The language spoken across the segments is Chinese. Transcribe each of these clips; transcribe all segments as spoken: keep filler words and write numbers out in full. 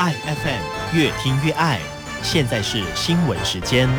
爱 F M， 越听越爱。现在是新闻时间。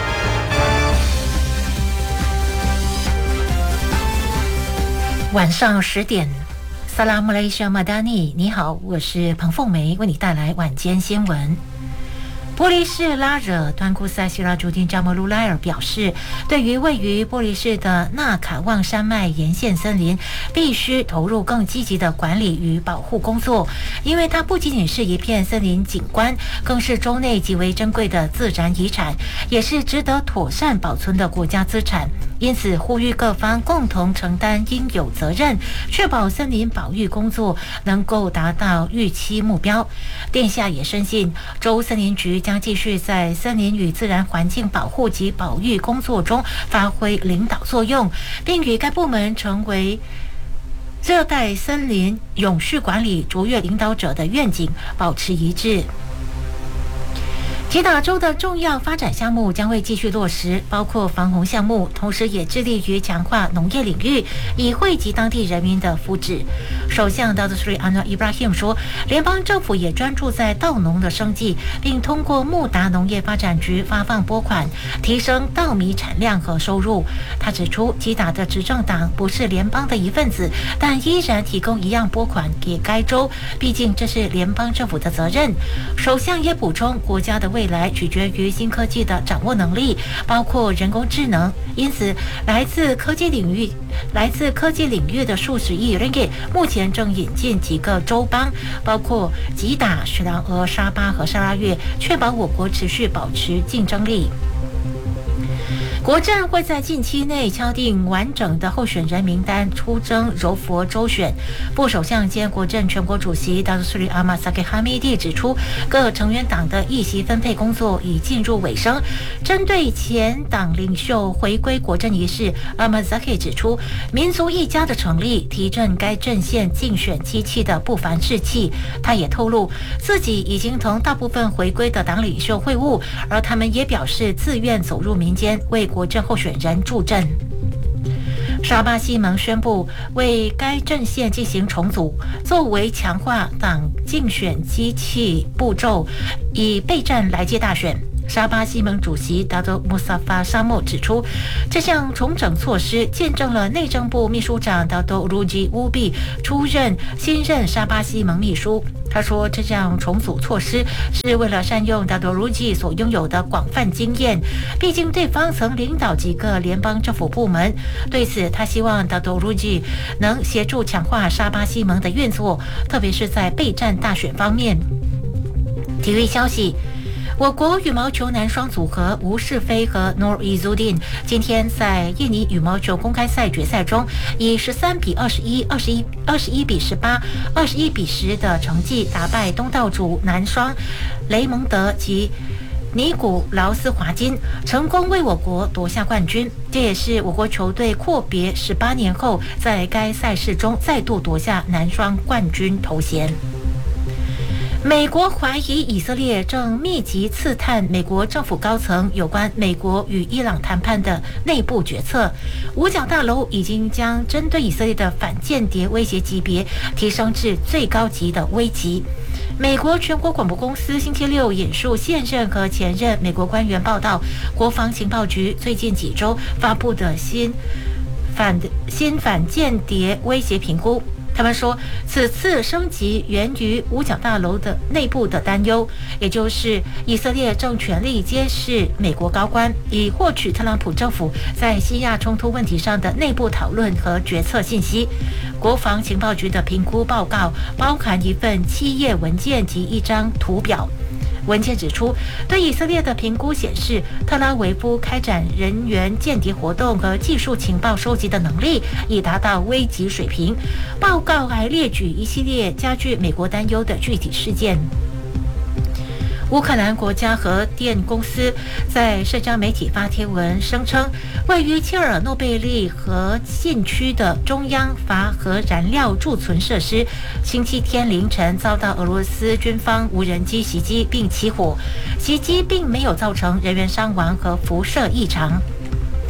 晚上十点，萨拉姆雷西马达尼，你好，我是彭凤梅，为你带来晚间新闻。波利市拉惹端库塞希拉朱丁扎莫鲁莱尔表示，对于位于波利市的纳卡旺山脉沿线森林，必须投入更积极的管理与保护工作，因为它不仅仅是一片森林景观，更是州内极为珍贵的自然遗产，也是值得妥善保存的国家资产。因此，呼吁各方共同承担应有责任，确保森林保育工作能够达到预期目标。殿下也深信，州森林局将继续在森林与自然环境保护及保育工作中发挥领导作用，并与该部门成为热带森林永续管理卓越领导者的愿景保持一致。吉打州的重要发展项目将会继续落实，包括防洪项目，同时也致力于强化农业领域，以惠及当地人民的福祉。首相 Datuk Seri Anwar Ibrahim 说，联邦政府也专注在稻农的生计，并通过穆达农业发展局发放拨款，提升稻米产量和收入。他指出，吉打的执政党不是联邦的一份子，但依然提供一样拨款给该州，毕竟这是联邦政府的责任。首相也补充，国家的未来取决于新科技的掌握能力，包括人工智能。因此，来自科技领域、来自科技领域的数十亿 ringgit 目前正引进几个州邦，包括吉打、雪兰莪、沙巴和沙拉越，确保我国持续保持竞争力。国政会在近期内敲定完整的候选人名单，出征柔佛州选。副首相兼国政全国主席 Datuk Seri Ahmad Zahid Hamidi 指出，各成员党的议席分配工作已进入尾声。针对前党领袖回归国政仪式， Ahmad Zahid 指出，民族一家的成立提振该阵线竞选机器的不凡士气。他也透露，自己已经同大部分回归的党领袖会晤，而他们也表示自愿走入民间，为国政候选人助阵。沙巴西盟宣布为该阵线进行重组，作为强化党竞选机器步骤，以备战来届大选。沙巴西盟主席达多穆萨法沙莫指出，这项重整措施见证了内政部秘书长达多鲁吉乌比出任新任沙巴西盟秘书。他说，这项重组措施是为了善用达多鲁吉所拥有的广泛经验，毕竟对方曾领导几个联邦政府部门。对此，他希望达多鲁吉能协助强化沙巴西盟的运作，特别是在备战大选方面。体育消息，我国羽毛球男双组合吴世飞和 Noor Izzuddin 今天在印尼羽毛球公开赛决赛中，以十三比二十一、二十一、二十一比十八、二十一比十的成绩打败东道主男双雷蒙德及尼古劳斯华金，成功为我国夺下冠军。这也是我国球队阔别十八年后，在该赛事中再度夺下男双冠军头衔。美国怀疑以色列正密集刺探美国政府高层有关美国与伊朗谈判的内部决策。五角大楼已经将针对以色列的反间谍威胁级别提升至最高级的危级。美国全国广播公司星期六引述现任和前任美国官员报道，国防情报局最近几周发布的新反新反间谍威胁评估。他们说，此次升级源于五角大楼的内部的担忧，也就是以色列正全力监视美国高官，以获取特朗普政府在西亚冲突问题上的内部讨论和决策信息。国防情报局的评估报告包含一份七页文件及一张图表。文件指出，对以色列的评估显示，特拉维夫开展人员间谍活动和技术情报收集的能力已达到危急水平。报告还列举一系列加剧美国担忧的具体事件。乌克兰国家核电公司在社交媒体发帖文声称，位于切尔诺贝利核禁区的中央乏核燃料贮存设施星期天凌晨遭到俄罗斯军方无人机袭击并起火，袭击并没有造成人员伤亡和辐射异常。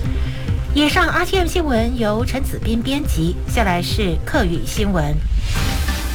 以上 R T M 新闻由陈子斌编辑，下来是客语新闻。